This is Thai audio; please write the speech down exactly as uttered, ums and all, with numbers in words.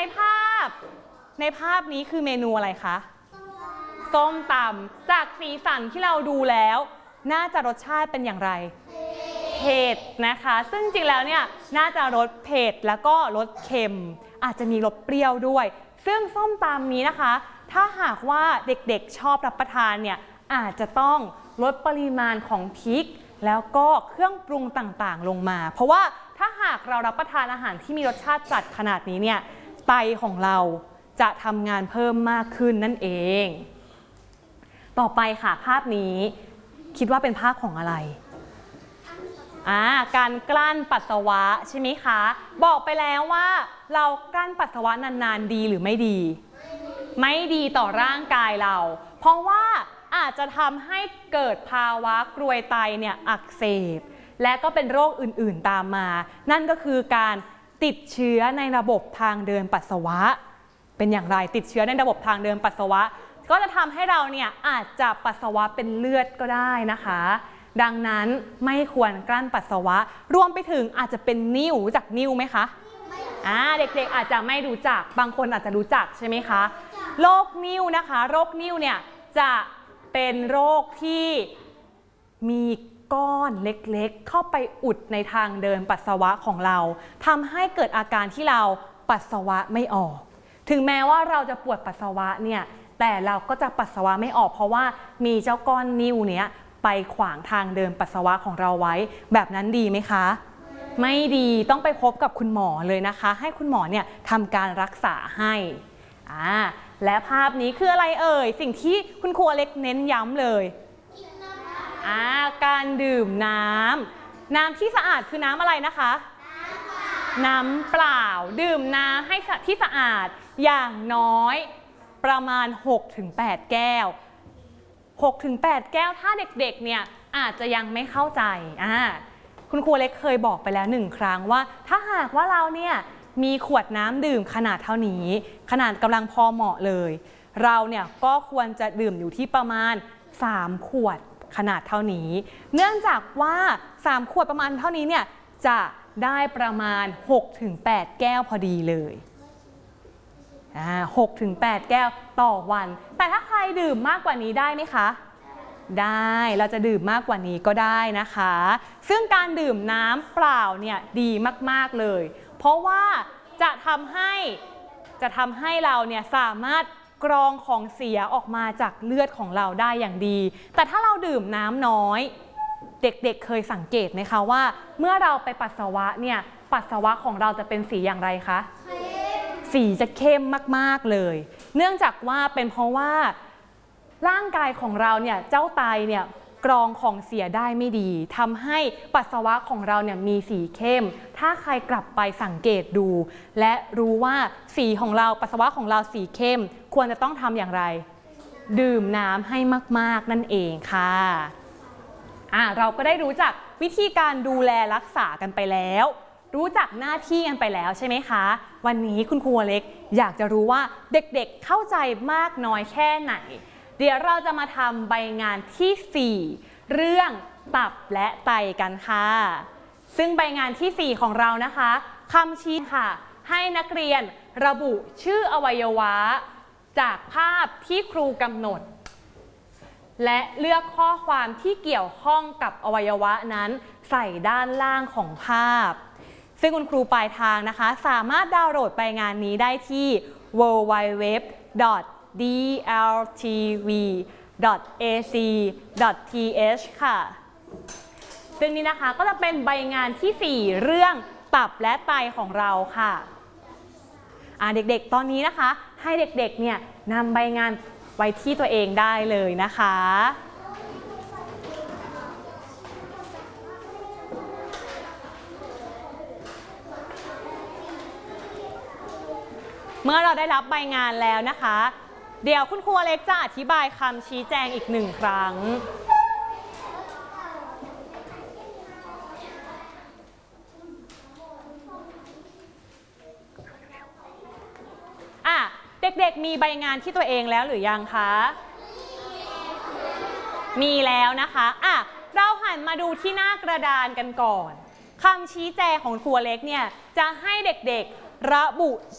ภาพในภาพนี้คือเมนูอะไรคะส้มตำจากสีสันที่เราดูแล้วน่าจะรสชาติเป็นอย่างไรเผ็ดนะคะซึ่งจริงแล้วเนี่ยน่าจะรสเผ็ดแล้วก็รสเค็มอาจจะมีรสเปรี้ยวด้วยซึ่งส้มตำนี้นะคะถ้าหากว่าเด็กๆชอบรับประทานเนี่ยอาจจะต้องลดปริมาณของพริกแล้วก็เครื่องปรุงต่างๆลงมาเพราะว่าถ้าหากเรารับประทานอาหารที่มีรสชาติจัดขนาดนี้เนี่ยไตของเราจะทำงานเพิ่มมากขึ้นนั่นเองต่อไปค่ะภาพนี้คิดว่าเป็นภาพของอะไรอ่าการกลั้นปัสสาวะใช่ไหมคะบอกไปแล้วว่าเรากลั้นปัสสาวะนานๆดีหรือไม่ดีไม่ดีต่อร่างกายเราเพราะว่าอาจจะทำให้เกิดภาวะกรวยไตเนี่ยอักเสบและก็เป็นโรคอื่นๆตามมานั่นก็คือการติดเชื้อในระบบทางเดินปัสสาวะเป็นอย่างไรติดเชื้อในระบบทางเดินปัสสาวะก็จะทำให้เราเนี่ยอาจจะปัสสาวะเป็นเลือดก็ได้นะคะดังนั้นไม่ควรกลั้นปัสสาวะรวมไปถึงอาจจะเป็นนิ่วรู้จักนิ่วไหมคะอ่าเด็กๆอาจจะไม่รู้จักบางคนอาจจะรู้จักใช่ไหมคะโรคนิ่วนะคะโรคนิ่วเนี่ยจะเป็นโรคที่มีก้อนเล็กๆเข้าไปอุดในทางเดินปัสสาวะของเราทำให้เกิดอาการที่เราปัสสาวะไม่ออกถึงแม้ว่าเราจะปวดปัสสาวะเนี่ยแต่เราก็จะปัสสาวะไม่ออกเพราะว่ามีเจ้าก้อนนิ่วเนี้ยไปขวางทางเดินปัสสาวะของเราไว้แบบนั้นดีไหมคะไม่ดีต้องไปพบกับคุณหมอเลยนะคะให้คุณหมอเนี่ยทำการรักษาให้อ่าและภาพนี้คืออะไรเอ่ยสิ่งที่คุณครูอเล็กเน้นย้ำเลยอ่าการดื่มน้ำน้ำที่สะอาดคือน้ำอะไรนะคะน้ำเปล่าดื่มน้ำให้ที่สะอาดอย่างน้อยประมาณ หกถึงแปด แก้ว หกถึงแปด แก้วถ้าเด็กๆเนี่ยอาจจะยังไม่เข้าใจอ่าคุณครูเล็กเคยบอกไปแล้วหนึ่งครั้งว่าถ้าหากว่าเราเนี่ยมีขวดน้ำดื่มขนาดเท่านี้ขนาดกำลังพอเหมาะเลยเราเนี่ยก็ควรจะดื่มอยู่ที่ประมาณสามขวดขนาดเท่านี้เนื่องจากว่าสามขวดประมาณเท่านี้เนี่ยจะได้ประมาณ หกถึงแปด แก้วพอดีเลยหกถึงแปด แก้วต่อวันแต่ถ้าใครดื่มมากกว่านี้ได้ไหมคะได้เราจะดื่มมากกว่านี้ก็ได้นะคะซึ่งการดื่มน้ำเปล่าเนี่ยดีมากๆเลยเพราะว่าจะทำให้จะทำให้เราเนี่ยสามารถกรองของเสียออกมาจากเลือดของเราได้อย่างดีแต่ถ้าเราดื่มน้ำน้อยเด็กๆ เ, เคยสังเกตไหมคะว่าเมื่อเราไปปัสสาวะเนี่ยปัสสาวะของเราจะเป็นสีอย่างไรคะสีจะเข้มมากๆเลยเนื่องจากว่าเป็นเพราะว่าร่างกายของเราเนี่ยเจ้าไตเนี่ยกรองของเสียได้ไม่ดีทำให้ปัสสาวะของเราเนี่ยมีสีเข้มถ้าใครกลับไปสังเกตดูและรู้ว่าสีของเราปัสสาวะของเราสีเข้มควรจะต้องทำอย่างไรดื่มน้ำให้มากๆนั่นเองค่ะอ่ะเราก็ได้รู้จักวิธีการดูแลรักษากันไปแล้วรู้จักหน้าที่กันไปแล้วใช่ไหมคะวันนี้คุณครูเล็กอยากจะรู้ว่าเด็กๆ เ, เข้าใจมากน้อยแค่ไหนเดี๋ยวเราจะมาทำใบงานที่สี่เรื่องตับและไตกันค่ะซึ่งใบงานที่สี่ของเรานะคะคำชี้ค่ะให้นักเรียนระบุชื่ออวัยวะจากภาพที่ครูกำหนดและเลือกข้อความที่เกี่ยวข้องกับอวัยวะนั้นใส่ด้านล่างของภาพซึ่งคุณครูปลายทางนะคะสามารถดาวน์โหลดใบงานนี้ได้ที่ ดับเบิลยู ดับเบิลยู ดับเบิลยู ดอท ดี แอล ที วี ดอท เอ ซี ดอท ที เอช ค่ะซึ่งนี้นะคะก็จะเป็นใบงานที่สี่เรื่องตับและไตของเราค่ะอ่าเด็กๆตอนนี้นะคะให้เด็กๆเนี่ยนำใบงานไว้ที่ตัวเองได้เลยนะคะเมื่อเราได้รับใบงานแล้วนะคะเดี๋ยวคุณครูอเล็กจะอธิบายคำชี้แจงอีกหนึ่งครั้งอ่ะเด็กๆมีใบงานที่ตัวเองแล้วหรือยังคะมีแล้วนะคะอ่ะเราหันมาดูที่หน้ากระดานกันก่อนคำชี้แจงของครูอเล็กเนี่ยจะให้เด็กๆระบุ